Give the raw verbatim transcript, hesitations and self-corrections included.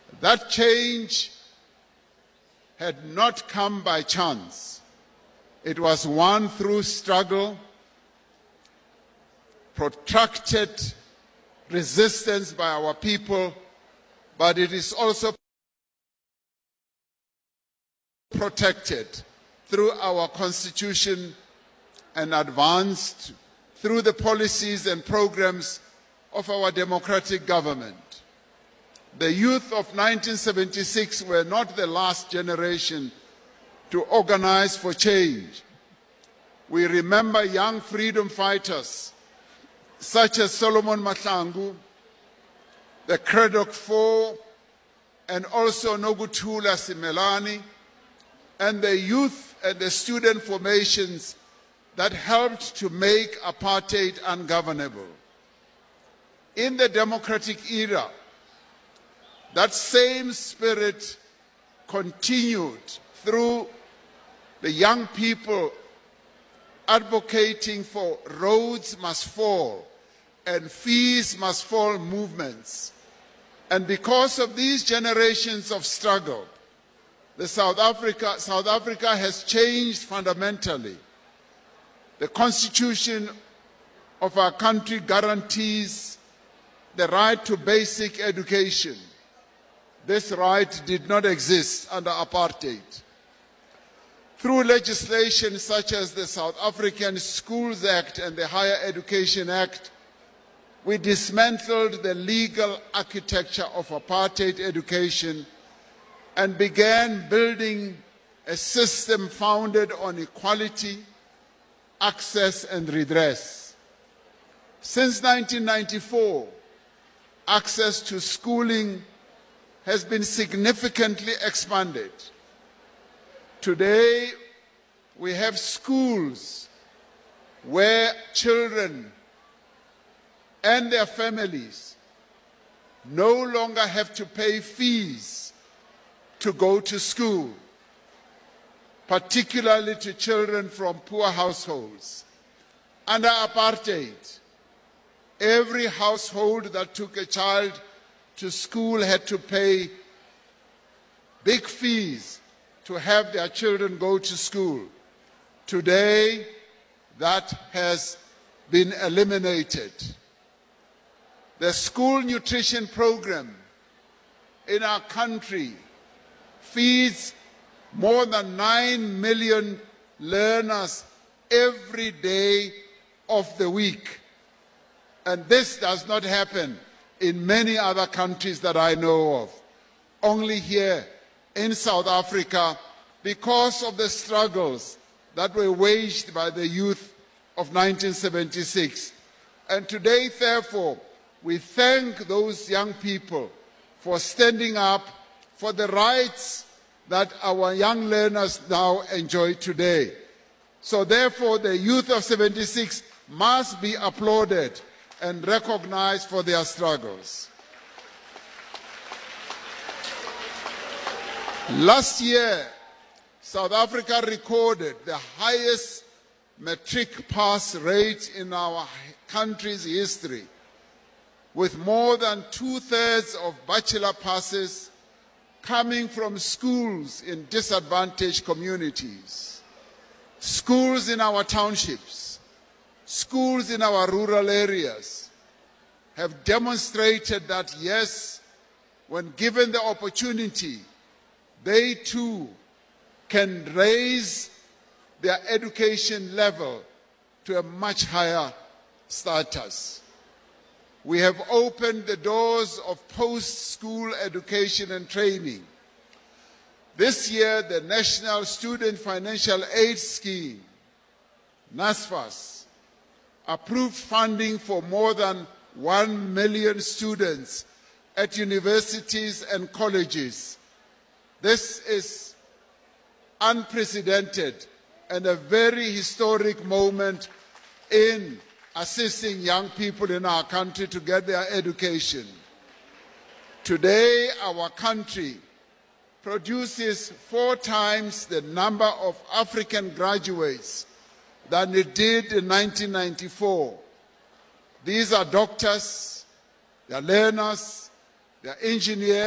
That change had not come by chance. It was won through struggle, protracted resistance by our people, but it is also protected through our Constitution and advanced through the policies and programs of our democratic government. The youth of nineteen seventy-six were not the last generation to organize for change. We remember young freedom fighters such as Solomon Mahlangu, the Craddock Four, and also Nokuthula Simelane, and the youth and the student formations that helped to make apartheid ungovernable. In the democratic era, that same spirit continued through the young people advocating for roads must fall and fees must fall movements. And because of these generations of struggle, the South Africa, South Africa has changed fundamentally. The Constitution of our country guarantees the right to basic education. This right did not exist under apartheid. Through legislation such as the South African Schools Act and the Higher Education Act, we dismantled the legal architecture of apartheid education and began building a system founded on equality, access and redress. Since nineteen ninety-four, access to schooling has been significantly expanded. Today, we have schools where children and their families no longer have to pay fees to go to school, particularly to children from poor households. Under apartheid, every household that took a child to school had to pay big fees to have their children go to school. Today, that has been eliminated. The school nutrition program in our country feeds more than nine million learners every day of the week. And this does not happen in many other countries that I know of. Only here in South Africa, because of the struggles that were waged by the youth of nineteen seventy-six. And today, therefore, we thank those young people for standing up for the rights that our young learners now enjoy today. So therefore, the youth of seventy-six must be applauded and recognized for their struggles. Last year, South Africa recorded the highest matric pass rate in our country's history, with more than two-thirds of bachelor passes coming from schools in disadvantaged communities, schools in our townships, schools in our rural areas have demonstrated that, yes, when given the opportunity, they too can raise their education level to a much higher status. We have opened the doors of post-school education and training. This year, the National Student Financial Aid Scheme, NSFAS, approved funding for more than one million students at universities and colleges. This is unprecedented and a very historic moment in assisting young people in our country to get their education. Today, our country produces four times the number of African graduates than it did in nineteen ninety-four. These are doctors, they are learners, they are engineers,